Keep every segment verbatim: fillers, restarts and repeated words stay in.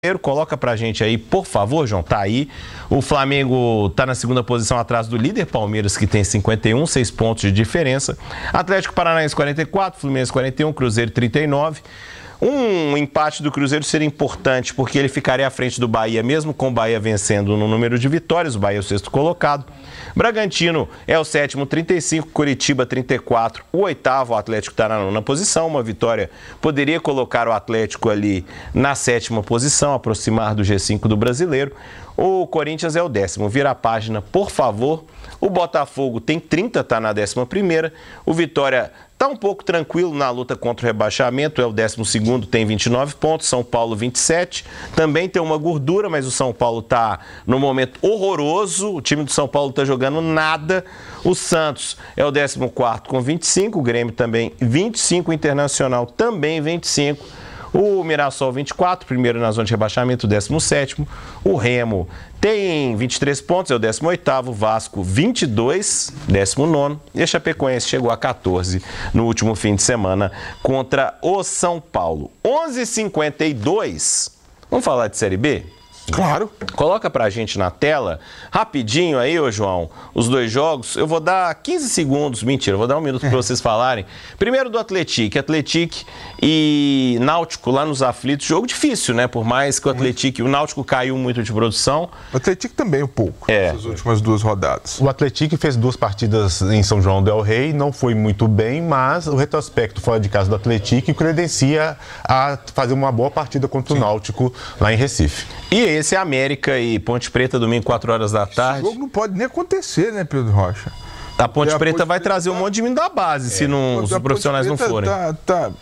Coloca pra gente aí, por favor, João, tá aí. O Flamengo tá na segunda posição atrás do líder Palmeiras, que tem cinquenta e um, seis pontos de diferença. Atlético Paranaense quarenta e quatro, Fluminense quarenta e um, Cruzeiro trinta e nove. Um empate do Cruzeiro seria importante, porque ele ficaria à frente do Bahia, mesmo com o Bahia vencendo no número de vitórias. O Bahia é o sexto colocado. Bragantino é o sétimo, trinta e cinco, Curitiba trinta e quatro, o oitavo, o Atlético está na nona posição. Uma vitória poderia colocar o Atlético ali na sétima posição, aproximar do G cinco do Brasileiro. O Corinthians é o décimo, vira a página, por favor. O Botafogo tem trinta, está na décima primeira. O Vitória está um pouco tranquilo na luta contra o rebaixamento, é o décimo segundo, tem vinte e nove pontos. São Paulo vinte e sete, também tem uma gordura, mas o São Paulo está num momento horroroso. O time do São Paulo está jogando nada. O Santos é o décimo quarto com vinte e cinco, o Grêmio também vinte e cinco, o Internacional também vinte e cinco. O Mirassol vinte e quatro, primeiro na zona de rebaixamento, décimo sétimo. O Remo tem vinte e três pontos, é o décimo oitavo. Vasco vinte e dois, décimo nono. E a Chapecoense chegou a quatorze no último fim de semana contra o São Paulo. onze e cinquenta e dois. Vamos falar de Série B? Claro. Coloca pra gente na tela, rapidinho aí, ô João, os dois jogos. Eu vou dar quinze segundos, mentira, eu vou dar um minuto para vocês falarem. Primeiro do Atlético, Atlético e Náutico lá nos aflitos. Jogo difícil, né? Por mais que o Atlético, o Náutico caiu muito de produção. O Atlético também um pouco, é. Essas últimas duas rodadas. O Atlético fez duas partidas em São João del Rei, não foi muito bem, mas o retrospecto fora de casa do Atlético credencia a fazer uma boa partida contra o Sim. Náutico lá em Recife. E esse é América e Ponte Preta, domingo, quatro horas da tarde. Esse jogo não pode nem acontecer, né, Pedro Rocha? A Ponte a Preta Ponte vai Preta trazer um monte de menino da base, é. se não, os profissionais não forem. Tá, tá,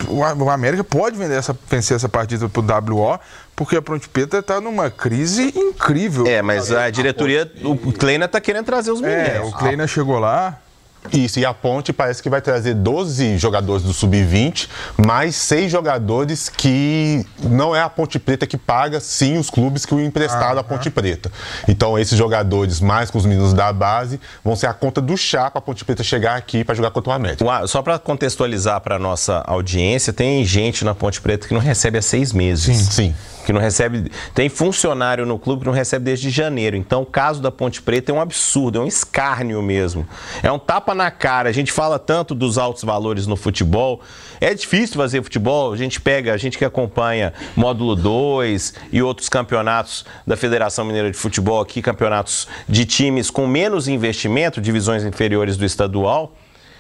o América pode vender essa, vencer essa partida pro W O, porque a Ponte Preta está numa crise incrível. É, mas a diretoria, o Kleina está querendo trazer os meninos. É, o Kleina chegou lá. Isso, e a Ponte parece que vai trazer doze jogadores do sub vinte, mais seis jogadores que não é a Ponte Preta que paga, sim os clubes que o emprestaram à Ponte Preta. Então esses jogadores, mais com os meninos da base, vão ser a conta do chá para a Ponte Preta chegar aqui para jogar contra o América. Só para contextualizar para a nossa audiência, tem gente na Ponte Preta que não recebe há seis meses. Sim, sim. Que não recebe, tem funcionário no clube que não recebe desde janeiro. Então o caso da Ponte Preta é um absurdo, é um escárnio mesmo. É um tapa na cara. A gente fala tanto dos altos valores no futebol. É difícil fazer futebol. A gente pega, a gente que acompanha Módulo dois e outros campeonatos da Federação Mineira de Futebol aqui, campeonatos de times com menos investimento, divisões inferiores do estadual.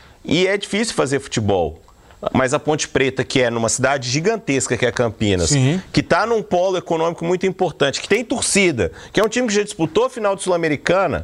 E é difícil fazer futebol. Mas a Ponte Preta, que é numa cidade gigantesca, que é Campinas, Sim. que está num polo econômico muito importante, que tem torcida, que é um time que já disputou a final de Sul-Americana,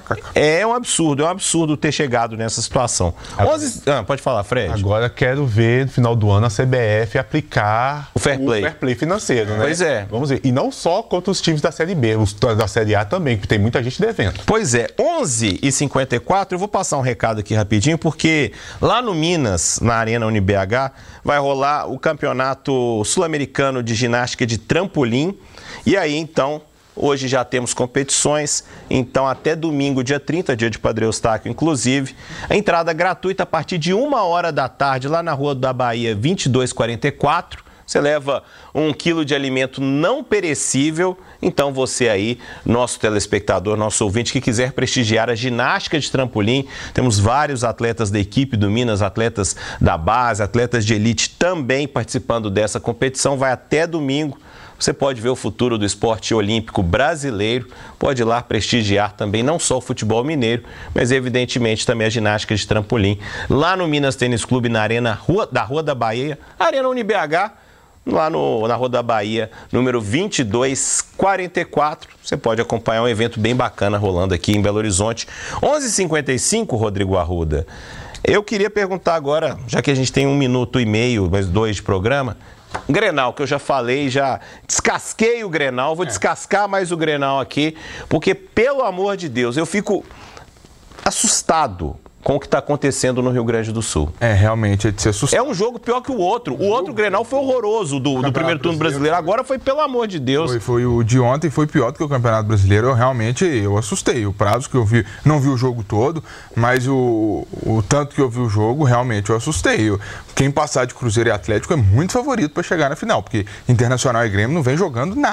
é, é um absurdo, é um absurdo ter chegado nessa situação. Agora, onze... ah, pode falar, Fred. Agora quero ver, no final do ano, a C B F aplicar o fair play, o fair play financeiro, né? Pois é. Vamos ver. E não só contra os times da Série B, os da Série A também, que tem muita gente devendo. Pois é. onze e cinquenta e quatro, eu vou passar um recado aqui rapidinho, porque lá no Minas, na Arena Unib B H, vai rolar o Campeonato Sul-Americano de Ginástica de Trampolim. E aí, então, hoje já temos competições. Então, até domingo, dia trinta, dia de Padre Eustáquio, inclusive, a entrada gratuita a partir de uma hora da tarde, lá na Rua da Bahia, vinte e dois quarenta e quatro. Você leva um quilo de alimento não perecível. Então você aí, nosso telespectador, nosso ouvinte que quiser prestigiar a ginástica de trampolim, temos vários atletas da equipe do Minas, atletas da base, atletas de elite também participando dessa competição. Vai até domingo. Você pode ver o futuro do esporte olímpico brasileiro, pode ir lá prestigiar também não só o futebol mineiro, mas evidentemente também a ginástica de trampolim. Lá no Minas Tênis Clube, na Arena Rua, da Rua da Bahia, Arena Unib B H, lá no, na Rua da Bahia, número vinte e dois quarenta e quatro. Você pode acompanhar um evento bem bacana rolando aqui em Belo Horizonte. onze e cinquenta e cinco, Rodrigo Arruda. Eu queria perguntar agora, já que a gente tem um minuto e meio, mais dois de programa, Grenal, que eu já falei, já descasquei o Grenal, vou descascar mais o Grenal aqui, porque, pelo amor de Deus, eu fico assustado com o que está acontecendo no Rio Grande do Sul. É, realmente, é de se assustar. É um jogo pior que o outro. O outro Grenal foi horroroso do, do primeiro turno brasileiro. Agora foi, pelo amor de Deus. Foi, foi o de ontem foi pior do que o Campeonato Brasileiro. Eu realmente eu assustei. O prazo que eu vi, não vi o jogo todo, mas o, o tanto que eu vi o jogo, realmente eu assustei. Eu, quem passar de Cruzeiro e Atlético é muito favorito para chegar na final, porque Internacional e Grêmio não vem jogando nada.